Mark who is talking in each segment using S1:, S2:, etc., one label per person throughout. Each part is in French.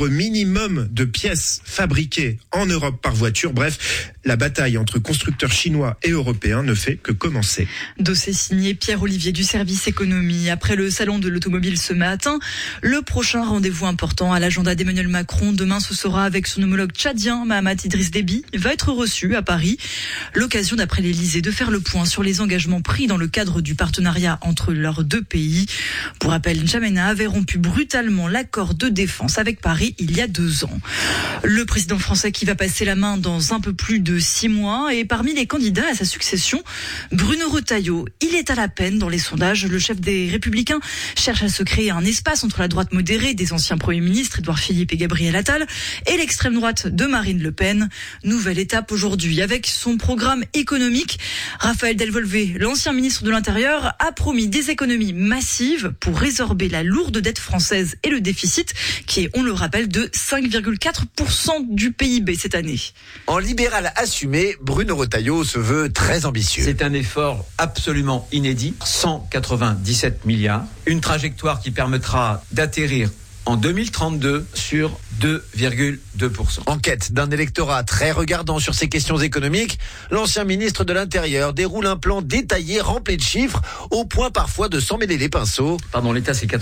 S1: nombre minimum de pièces fabriquées en Europe par voiture. Bref, la bataille entre constructeurs chinois et européens ne fait que commencer.
S2: Dossier signé Pierre-Olivier du service économie. Après le salon de l'automobile ce matin, le prochain rendez-vous important à l'agenda d'Emmanuel Macron demain, ce sera avec son homologue tchadien Mahamat Idriss Déby. Il va être reçu à Paris. L'occasion d'après l'Elysée de faire le point sur les engagements pris dans le cadre du partenariat entre leurs deux pays. Pour rappel, N'Djamena avait rompu brutalement l'accord de défense avec Paris il y a 2 ans. Le président français qui va passer la main dans un peu plus de 6 mois et parmi les candidats à sa succession, Bruno Retailleau. Il est à la peine dans les sondages. Le chef des Républicains cherche à se créer un espace entre la droite modérée des anciens premiers ministres Édouard Philippe et Gabriel Attal et l'extrême droite de Marine Le Pen. Nouvelle étape aujourd'hui avec son programme économique. Raphaël Delvolvé, l'ancien ministre de l'Intérieur, a promis des économies massives pour résorber la lourde dette française et le déficit qui est, on le rappelle, de 5,4% du PIB cette année.
S3: En libéral assumé, Bruno Retailleau se veut très ambitieux.
S4: C'est un effort absolument inédit, 197 milliards, une trajectoire qui permettra d'atterrir en 2032 sur 2,2%.
S3: En quête d'un électorat très regardant sur ces questions économiques, l'ancien ministre de l'Intérieur déroule un plan détaillé rempli de chiffres, au point parfois de s'en mêler les pinceaux.
S4: Pardon, l'État c'est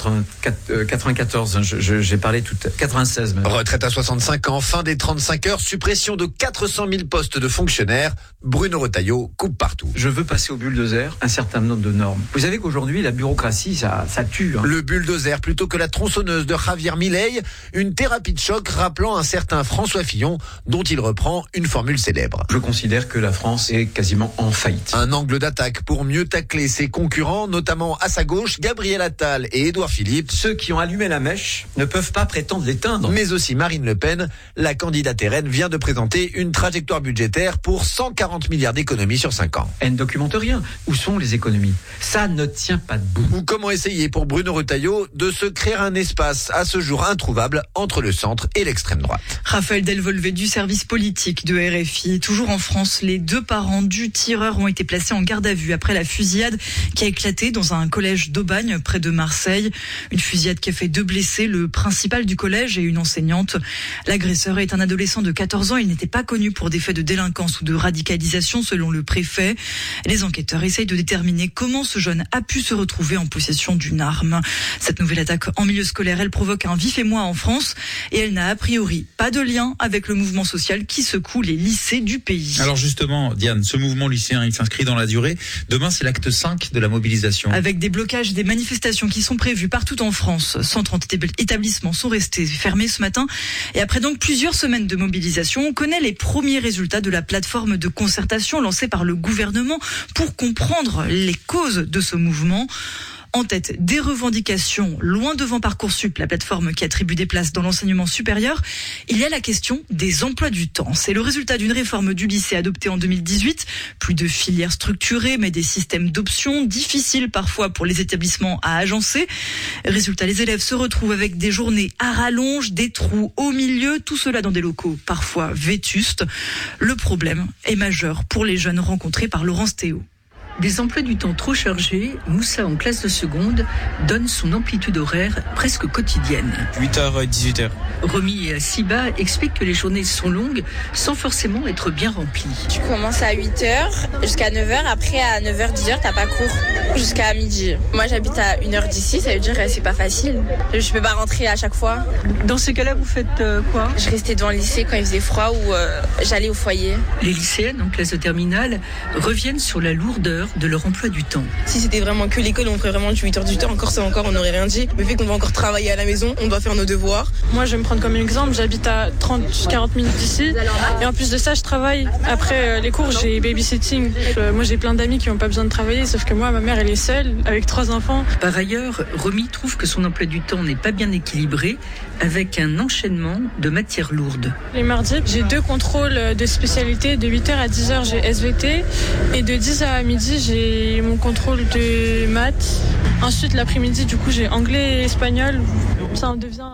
S4: 94, j'ai parlé tout 96 même.
S3: Retraite à 65 ans, fin des 35 heures, suppression de 400 000 postes de fonctionnaires. Bruno Retailleau coupe partout.
S4: Je veux passer au bulldozer un certain nombre de normes. Vous savez qu'aujourd'hui la bureaucratie ça tue.
S3: Le bulldozer plutôt que la tronçonneuse de Javier Milei, une thérapie de choc rappelant un certain François Fillon dont il reprend une formule célèbre.
S4: Je considère que la France est quasiment en faillite.
S3: Un angle d'attaque pour mieux tacler ses concurrents, notamment à sa gauche, Gabriel Attal et Édouard Philippe.
S4: Ceux qui ont allumé la mèche ne peuvent pas prétendre l'éteindre.
S3: Mais aussi Marine Le Pen, la candidate RN vient de présenter une trajectoire budgétaire pour 140 milliards d'économies sur 5 ans.
S4: Elle ne documente rien. Où sont les économies ? Ça ne tient pas debout.
S3: Ou comment essayer pour Bruno Retailleau de se créer un espace à ce jour introuvable entre le centre et l'extrême droite.
S2: Raphaël Delvolvé du service politique de RFI. Toujours en France, les 2 parents du tireur ont été placés en garde à vue après la fusillade qui a éclaté dans un collège d'Aubagne près de Marseille. Une fusillade qui a fait 2 blessés, le principal du collège et une enseignante. L'agresseur est un adolescent de 14 ans. Il n'était pas connu pour des faits de délinquance ou de radicalisation selon le préfet. Les enquêteurs essayent de déterminer comment ce jeune a pu se retrouver en possession d'une arme. Cette nouvelle attaque en milieu scolaire, elle provoque un vif émoi en France et elle n'a a priori pas de lien avec le mouvement social qui secoue les lycées du pays.
S5: Alors justement, Diane, ce mouvement lycéen, il s'inscrit dans la durée. Demain, c'est l'acte 5 de la mobilisation.
S2: Avec des blocages, des manifestations qui sont prévues partout en France. 130 établissements sont restés fermés ce matin. Et après donc plusieurs semaines de mobilisation, on connaît les premiers résultats de la plateforme de concertation lancée par le gouvernement pour comprendre les causes de ce mouvement. En tête des revendications, loin devant Parcoursup, la plateforme qui attribue des places dans l'enseignement supérieur, il y a la question des emplois du temps. C'est le résultat d'une réforme du lycée adoptée en 2018. Plus de filières structurées, mais des systèmes d'options difficiles parfois pour les établissements à agencer. Résultat, les élèves se retrouvent avec des journées à rallonge, des trous au milieu, tout cela dans des locaux parfois vétustes. Le problème est majeur pour les jeunes rencontrés par Laurence Théo.
S6: Des emplois du temps trop chargés, Moussa en classe de seconde donne son amplitude horaire presque quotidienne.
S7: 8h, 18h.
S6: Romy et Siba expliquent que les journées sont longues sans forcément être bien remplies.
S8: Tu commences à 8h jusqu'à 9h, après à 9h, 10h, t'as pas cours jusqu'à midi. Moi j'habite à 1h d'ici, ça veut dire que c'est pas facile. Je peux pas rentrer à chaque fois.
S6: Dans ces cas-là, vous faites quoi ?
S8: Je restais devant le lycée quand il faisait froid ou j'allais au foyer.
S6: Les lycéennes en classe de terminale reviennent sur la lourdeur de leur emploi du temps.
S8: Si c'était vraiment que l'école, on ferait vraiment du 8h, encore c'est encore, on n'aurait rien dit. Le fait qu'on va encore travailler à la maison, on doit faire nos devoirs.
S9: Moi, je vais me prendre comme exemple, j'habite à 30-40 minutes d'ici. Et en plus de ça, je travaille. Après les cours, j'ai babysitting. Moi, j'ai plein d'amis qui n'ont pas besoin de travailler, sauf que moi, ma mère, elle est seule, avec 3 enfants.
S6: Par ailleurs, Romy trouve que son emploi du temps n'est pas bien équilibré, avec un enchaînement de matières lourdes.
S9: Les mardis, j'ai 2 contrôles de spécialité. De 8h à 10h, j'ai SVT. Et de 10h à midi, j'ai mon contrôle de maths. Ensuite, l'après-midi, du coup, j'ai anglais et espagnol. Ça en devient...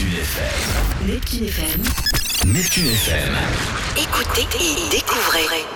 S10: Neptune FM. Écoutez et découvrez.